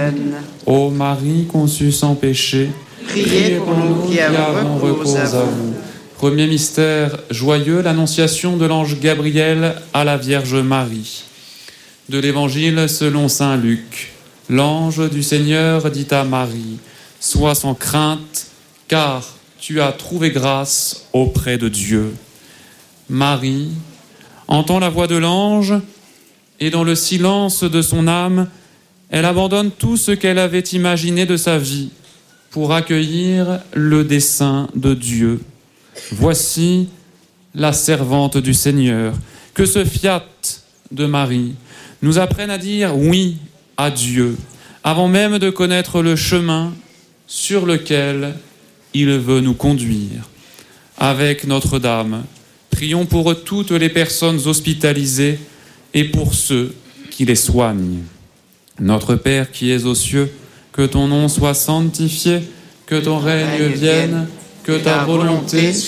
Amen. Ô Marie conçue sans péché, Priez pour nous qui avons recours à vous. Premier mystère joyeux, l'annonciation de l'ange Gabriel à la Vierge Marie. De l'Évangile selon saint Luc. L'ange du Seigneur dit à Marie, « Sois sans crainte, car tu as trouvé grâce auprès de Dieu. » Marie entend la voix de l'ange et dans le silence de son âme, elle abandonne tout ce qu'elle avait imaginé de sa vie pour accueillir le dessein de Dieu. Voici la servante du Seigneur. Que ce fiat de Marie nous apprenne à dire oui à Dieu, avant même de connaître le chemin sur lequel il veut nous conduire. Avec Notre-Dame, prions pour toutes les personnes hospitalisées et pour ceux qui les soignent. Notre Père qui es aux cieux, que ton nom soit sanctifié, que ton règne vienne, que ta volonté